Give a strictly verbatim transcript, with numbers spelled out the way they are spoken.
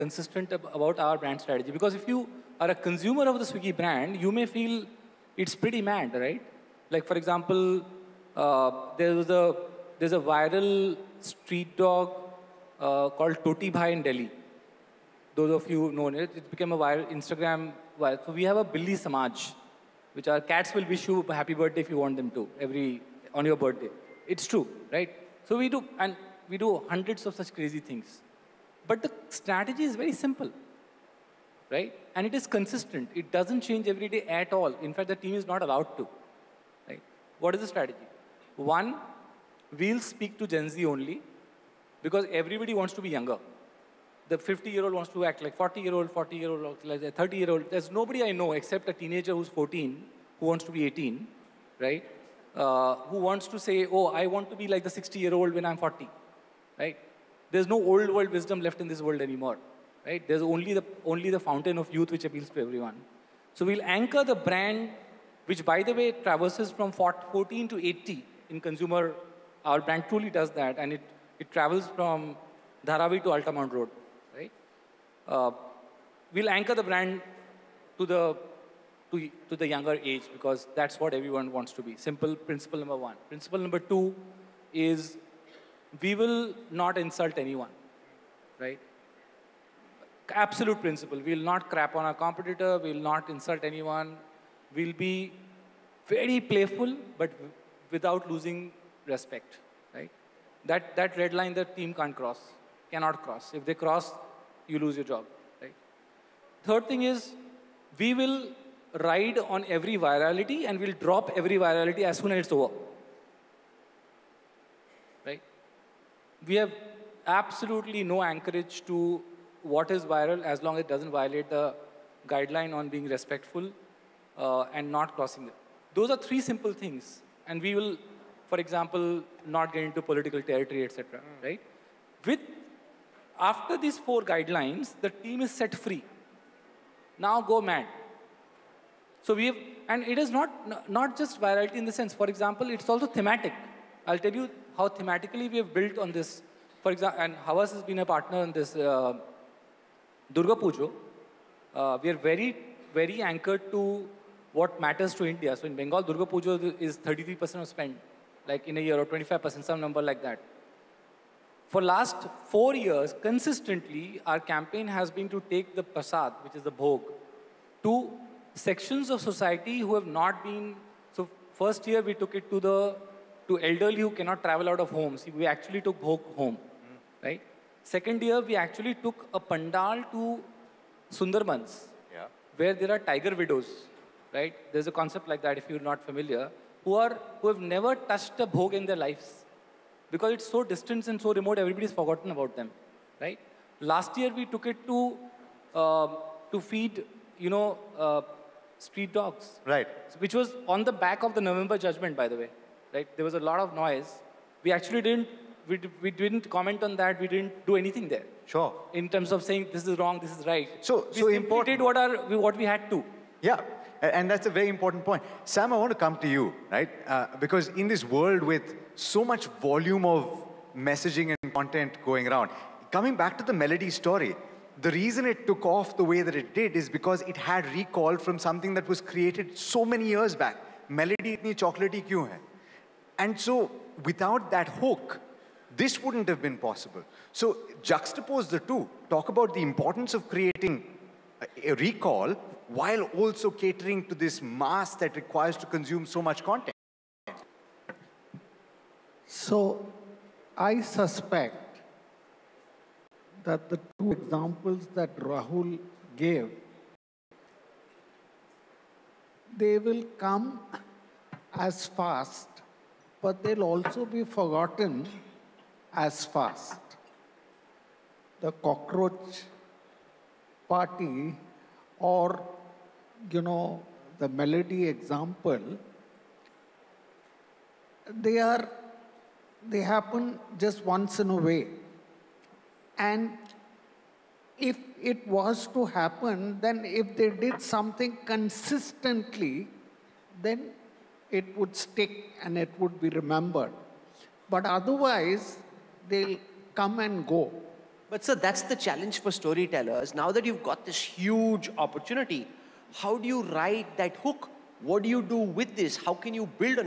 consistent ab about our brand strategy. Because if you are a consumer of the Swiggy brand, you may feel it's pretty mad, right? Like, for example, uh, there was a, there's a viral street dog uh, called Toti Bhai in Delhi. Those of you who know it, it became a viral Instagram viral. So we have a Billi Samaj, which are cats will wish you a happy birthday if you want them to, every, on your birthday. It's true, right? So we do, and we do hundreds of such crazy things. But the strategy is very simple, right? And it is consistent. It doesn't change every day at all. In fact, the team is not allowed to, right? What is the strategy? One, we'll speak to Gen Z only, because everybody wants to be younger. The fifty-year-old wants to act like forty-year-old, forty-year-old, like a thirty-year-old. There's nobody I know except a teenager who's fourteen who wants to be eighteen, right? Uh, who wants to say, oh, I want to be like the sixty-year-old when I'm forty, right? There's no old world wisdom left in this world anymore, right? There's only the, only the fountain of youth which appeals to everyone. So we'll anchor the brand, which, by the way, traverses from fourteen to eighty in consumer. Our brand truly does that, and it, it travels from Dharavi to Altamount Road, right? Uh, we'll anchor the brand to the, to, to the younger age, because that's what everyone wants to be. Simple principle number one. Principle number two is we will not insult anyone, right? Absolute principle. We will not crap on our competitor. We will not insult anyone. We'll be very playful, but without losing respect, right? That, that red line the team can't cross, cannot cross. If they cross, you lose your job, right? Third thing is, we will ride on every virality and we'll drop every virality as soon as it's over, right? We have absolutely no anchorage to what is viral as long as it doesn't violate the guideline on being respectful uh, and not crossing it. Those are three simple things. And we will, for example, not get into political territory, et cetera, mm. right? With, after these four guidelines, the team is set free. Now go mad. So we have, and it is not, not just virality in the sense, for example, it's also thematic. I'll tell you how thematically we have built on this. For example, and Havas has been a partner in this uh, Durga Pujo. Uh, we are very, very anchored to what matters to India. So in Bengal, Durga Pujo is thirty-three percent of spend, like in a year, or twenty-five percent, some number like that. For last four years, consistently, our campaign has been to take the prasad, which is the bhog, to sections of society who have not been, so first year we took it to the, to elderly who cannot travel out of homes. We actually took bhog home, mm. right? Second year, we actually took a pandal to Sundarbans, yeah. where there are tiger widows, right? There's a concept like that if you're not familiar, who are, who have never touched a bhog in their lives. Because it's so distant and so remote, everybody's forgotten about them, right? Last year, we took it to, uh, to feed, you know, uh, street dogs. Right. Which was on the back of the November judgment, by the way, right? There was a lot of noise. We actually didn't, we, we didn't comment on that. We didn't do anything there. Sure. In terms of saying this is wrong, this is right. So, we so important. did what, our, what we had to. Yeah. And that's a very important point. Sam, I want to come to you, right? Uh, because in this world with so much volume of messaging and content going around, coming back to the Melody story, the reason it took off the way that it did is because it had recall from something that was created so many years back. Melody itni chocolatey kyun hai? And so without that hook, this wouldn't have been possible. So juxtapose the two. Talk about the importance of creating a recall while also catering to this mass that requires to consume so much content. So I suspect that the two examples that Rahul gave, they will come as fast, but they'll also be forgotten as fast. The cockroach party, or, you know, the Melody example, they are, they happen just once in a way. And if it was to happen, then if they did something consistently, then it would stick and it would be remembered. But otherwise, they'll come and go. But sir, that's the challenge for storytellers. Now that you've got this huge opportunity, how do you write that hook? What do you do with this? How can you build on it?